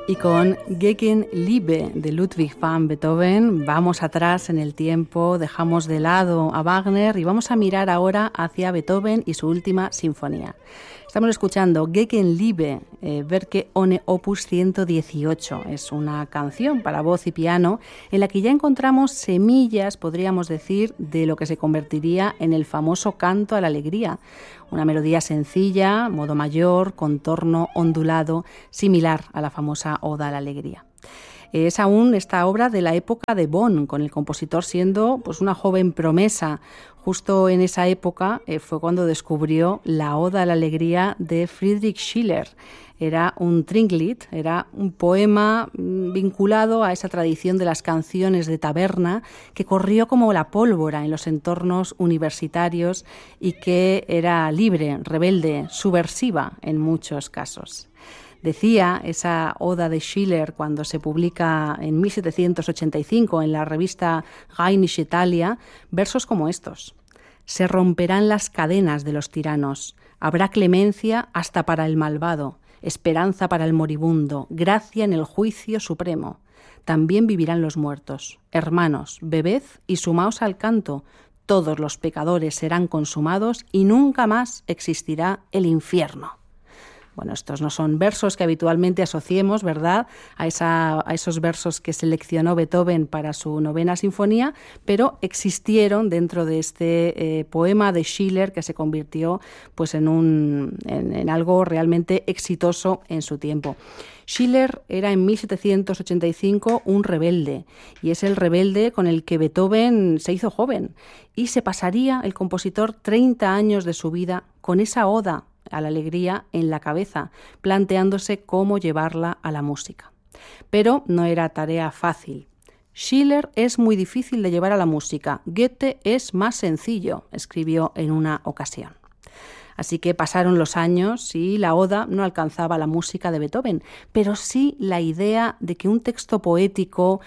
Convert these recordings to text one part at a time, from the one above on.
Y con Gegenliebe de Ludwig van Beethoven vamos atrás en el tiempo, dejamos de lado a Wagner y vamos a mirar ahora hacia Beethoven y su última sinfonía. Estamos escuchando Gegenliebe, Werke ohne Opus 118. Es una canción para voz y piano en la que ya encontramos semillas, podríamos decir, de lo que se convertiría en el famoso Canto a la Alegría. Una melodía sencilla, modo mayor, contorno ondulado, similar a la famosa Oda a la Alegría. Es aún esta obra de la época de Bonn, con el compositor siendo pues una joven promesa. Justo en esa época fue cuando descubrió la Oda a la Alegría de Friedrich Schiller. Era un Trinklied, era un poema vinculado a esa tradición de las canciones de taberna que corrió como la pólvora en los entornos universitarios y que era libre, rebelde, subversiva en muchos casos. Decía esa oda de Schiller cuando se publica en 1785 en la revista Rheinische Italia, versos como estos. Se romperán las cadenas de los tiranos, habrá clemencia hasta para el malvado, esperanza para el moribundo, gracia en el juicio supremo. También vivirán los muertos. Hermanos, bebed y sumaos al canto, todos los pecadores serán consumados y nunca más existirá el infierno. Bueno, estos no son versos que habitualmente asociemos, ¿verdad?, a esos versos que seleccionó Beethoven para su novena sinfonía, pero existieron dentro de este poema de Schiller que se convirtió pues, en algo realmente exitoso en su tiempo. Schiller era en 1785 un rebelde, y es el rebelde con el que Beethoven se hizo joven, y se pasaría el compositor 30 años de su vida con esa oda a la alegría en la cabeza, planteándose cómo llevarla a la música. Pero no era tarea fácil. Schiller es muy difícil de llevar a la música, Goethe es más sencillo, escribió en una ocasión. Así que pasaron los años y la oda no alcanzaba la música de Beethoven, pero sí la idea de que un texto poético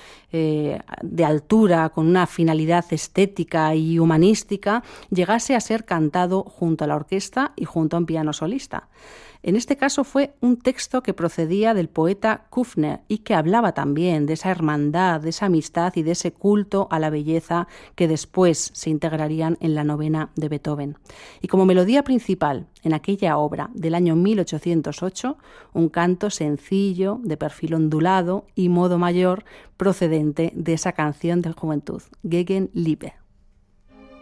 de altura, con una finalidad estética y humanística, llegase a ser cantado junto a la orquesta y junto a un piano solista. En este caso fue un texto que procedía del poeta Kufner y que hablaba también de esa hermandad, de esa amistad y de ese culto a la belleza que después se integrarían en la novena de Beethoven. Y como melodía principal en aquella obra del año 1808, un canto sencillo, de perfil ondulado y modo mayor procedente de esa canción de juventud, Gegenliebe.